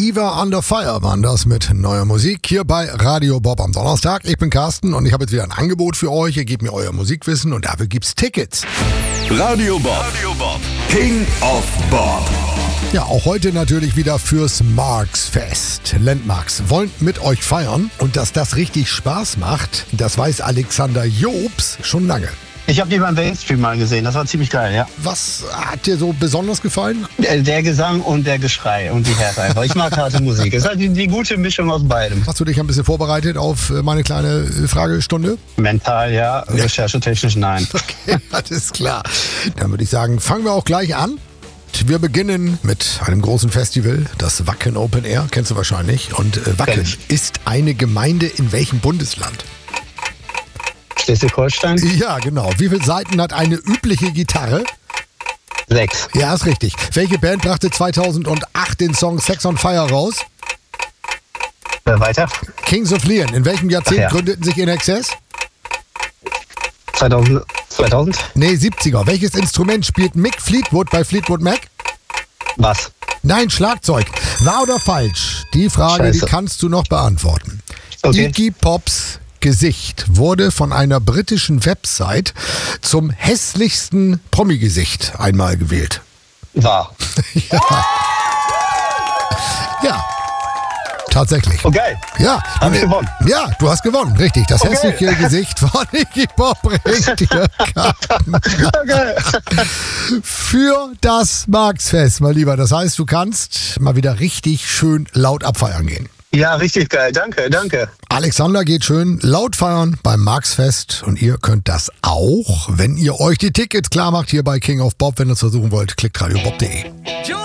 Eva Under Fire waren das mit neuer Musik hier bei Radio Bob am Donnerstag. Ich bin Carsten und ich habe jetzt wieder ein Angebot für euch. Ihr gebt mir euer Musikwissen und dafür gibt's Tickets. Radio Bob. King of Bob. Ja, auch heute natürlich wieder fürs Marx-Fest. Landmarks wollen mit euch feiern und dass das richtig Spaß macht, das weiß Alexander Jobs schon lange. Ich habe die beim Mainstream mal gesehen, das war ziemlich geil, ja. Was hat dir so besonders gefallen? Der Gesang und der Geschrei und die Härte einfach. Ich mag harte Musik. Es ist halt die gute Mischung aus beidem. Hast du dich ein bisschen vorbereitet auf meine kleine Fragestunde? Mental ja, recherchetechnisch nein. Okay, alles klar. Dann würde ich sagen, fangen wir auch gleich an. Wir beginnen mit einem großen Festival, das Wacken Open Air, kennst du wahrscheinlich. Und Wacken ist eine Gemeinde in welchem Bundesland? Schleswig-Holstein? Ja, genau. Wie viele Saiten hat eine übliche Gitarre? 6. Ja, ist richtig. Welche Band brachte 2008 den Song Sex on Fire raus? Weiter? Kings of Leon. In welchem Jahrzehnt gründeten sich In Excess? 2000? Nee, 70er. Welches Instrument spielt Mick Fleetwood bei Fleetwood Mac? Was? Nein, Schlagzeug. Wahr oder falsch? Die Frage, die kannst du noch beantworten. Okay. Iggy Pops Gesicht wurde von einer britischen Website zum hässlichsten Promi-Gesicht einmal gewählt. Wahr. Ja. Tatsächlich. Oh, geil. Ja. Hab ich gewonnen. Ja, du hast gewonnen, richtig. Das hässliche Gesicht von Iggy Pop bringt dir Karten Okay. für das Marx-Fest, mein Lieber. Das heißt, du kannst mal wieder richtig schön laut abfeiern gehen. Ja, richtig geil. Danke. Alexander geht schön laut feiern beim Marx-Fest und ihr könnt das auch, wenn ihr euch die Tickets klar macht hier bei King of Bob. Wenn ihr es versuchen wollt, klickt radiobob.de.